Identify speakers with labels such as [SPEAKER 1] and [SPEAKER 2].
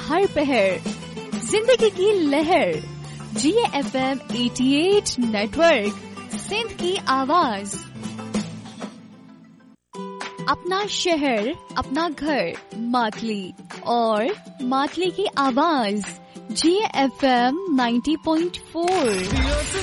[SPEAKER 1] हर पहर जिंदगी की लहर GFM 88 नेटवर्क सिंध की आवाज। अपना शहर अपना घर मातली और मातली की आवाज GFM 90.4।